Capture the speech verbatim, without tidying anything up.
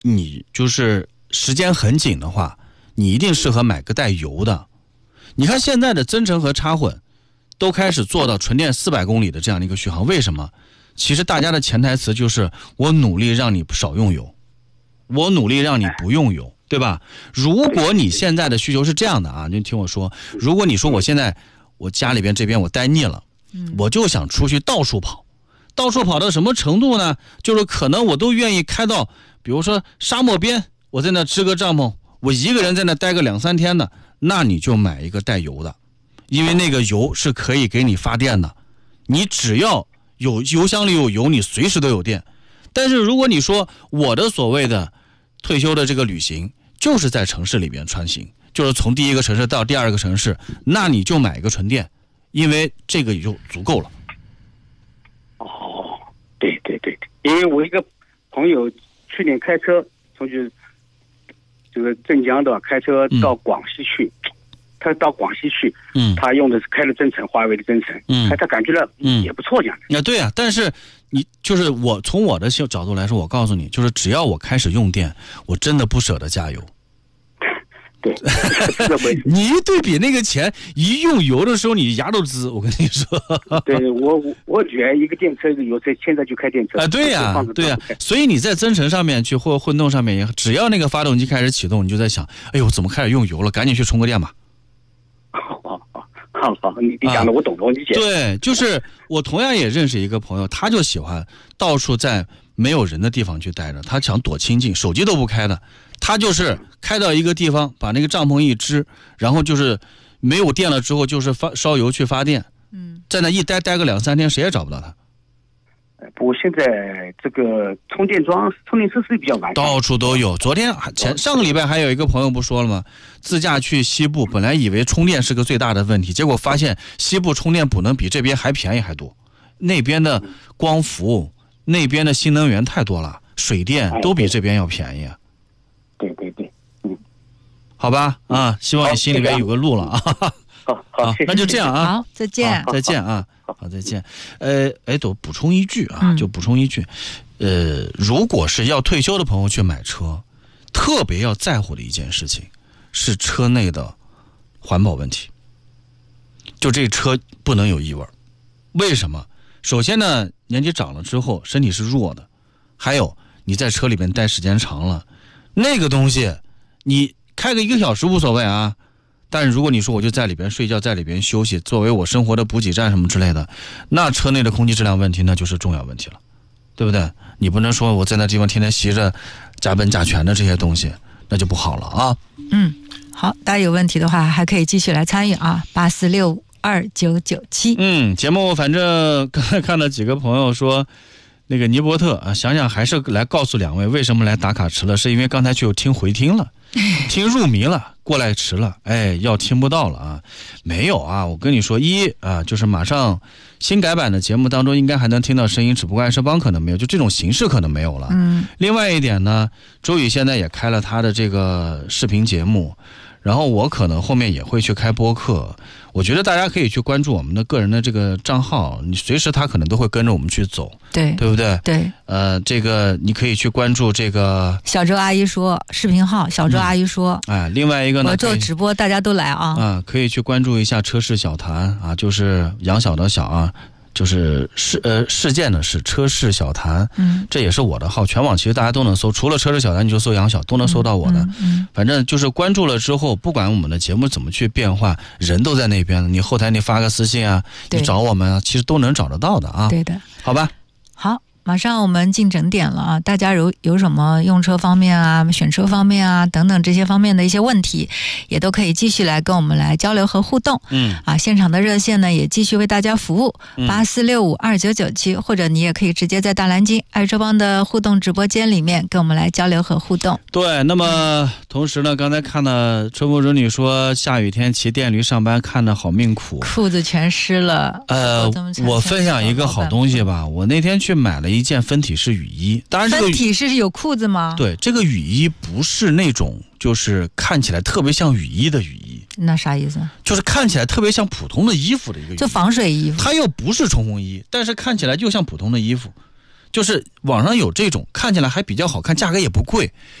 你就是时间很紧的话，你一定适合买个带油的。你看现在的增程和插混都开始做到纯电四百公里的这样的一个续航，为什么？其实大家的潜台词就是我努力让你少用油，我努力让你不用油，对吧？如果你现在的需求是这样的啊，你听我说，如果你说我现在我家里边这边我待腻了，我就想出去到处跑，到处跑到什么程度呢？就是可能我都愿意开到比如说沙漠边，我在那支个帐篷，我一个人在那待个两三天的，那你就买一个带油的，因为那个油是可以给你发电的，你只要有油箱里有油，你随时都有电。但是如果你说我的所谓的退休的这个旅行就是在城市里边穿行，就是从第一个城市到第二个城市，那你就买一个纯电，因为这个也就足够了。 哦，对对对，因为我一个朋友去年开车从去这个镇江的开车到广西去，嗯、他到广西去，嗯，他用的是开了增程，华为的增程，嗯，他感觉了，嗯，也不错，这样的。 啊，对啊，但是你就是我从我的角度来说，我告诉你，就是只要我开始用电，我真的不舍得加油。 对， 你一对比那个钱，一用油的时候，你牙都滋。我跟你说， 对我我我女儿一个电车一个油车，现在就开电车啊，对呀、啊，对呀、啊。所以你在增程上面去或混动上面也，只要那个发动机开始启动，你就在想，哎呦，怎么开始用油了？赶紧去充个电吧。 好好好好，你你讲的我懂了，我理解。 对，就是我同样也认识一个朋友，他就喜欢到处在没有人的地方去待着，他想躲清静，手机都不开的。他就是开到一个地方，把那个帐篷一支，然后就是没有电了之后，就是发烧油去发电。嗯，在那一待待个两三天，谁也找不到他。 不过现在这个充电桩、充电设施比较完善， 到处都有。昨天前上个礼拜还有一个朋友不说了吗？自驾去西部，本来以为充电是个最大的问题，结果发现西部充电补能比这边还便宜还多。那边的光伏，那边的新能源太多了，水电都比这边要便宜。 对对对，嗯， 好吧，啊，希望你心里边有个路了啊。 好好， 那就这样啊， 好，再见， 再见啊，好，再见。呃，哎，都补充一句啊，就补充一句，呃，如果是要退休的朋友去买车，特别要在乎的一件事情是车内的环保问题，就这车不能有异味。为什么？首先呢，年纪长了之后，身体是弱的，还有你在车里面待时间长了。那个东西你开个一个小时无所谓啊，但是如果你说我就在里边睡觉，在里边休息，作为我生活的补给站什么之类的，那车内的空气质量问题那就是重要问题了，对不对？你不能说我在那地方天天吸着甲苯甲醛的这些东西，那就不好了啊。 嗯，好，大家有问题的话还可以继续来参与啊，八四六二九九七。 嗯，节目反正刚才看了几个朋友说那个尼伯特啊，想想还是来告诉两位为什么来打卡迟了，是因为刚才就听回听了，听入迷了，过来迟了，哎，要听不到了啊？没有啊，我跟你说，一啊，就是马上新改版的节目当中应该还能听到声音，只不过爱社帮可能没有，就这种形式可能没有了。嗯。另外一点呢，周宇现在也开了他的这个视频节目，然后我可能后面也会去开播客。我觉得大家可以去关注我们的个人的这个账号，你随时他可能都会跟着我们去走， 对对不对？ 对， 呃，这个你可以去关注这个小周阿姨说视频号，小周阿姨说， 哎、嗯，另外一个呢， 我做直播，大家都来啊， 啊，可以去关注一下车市小谈啊，就是杨小的小啊。就是事呃事件的是车市小谈，嗯，这也是我的号，全网其实大家都能搜，除了车市小谈你就搜杨小都能搜到我的，嗯嗯，反正就是关注了之后，不管我们的节目怎么去变化，人都在那边，你后台你发个私信啊，你找我们啊，其实都能找得到的啊， 对的， 好吧， 好。马上我们进整点了啊！大家有有什么用车方面啊、选车方面啊等等这些方面的一些问题，也都可以继续来跟我们来交流和互动。嗯，啊，现场的热线呢也继续为大家服务，八四六五二九九七，或者你也可以直接在大蓝鲸爱车帮的互动直播间里面跟我们来交流和互动。 对，那么同时呢，刚才看到春风儿女说下雨天骑电驴上班看得好命苦， 裤子全湿了。呃， 我分享一个好东西吧，我那天去买了一件分体式雨衣，当然这个分体式有裤子吗？ 对，这个雨衣不是那种就是看起来特别像雨衣的雨衣。 那啥意思？ 就是看起来特别像普通的衣服的一个雨衣， 就防水衣服。 它又不是冲锋衣，但是看起来就像普通的衣服。 就是网上有这种看起来还比较好看，价格也不贵，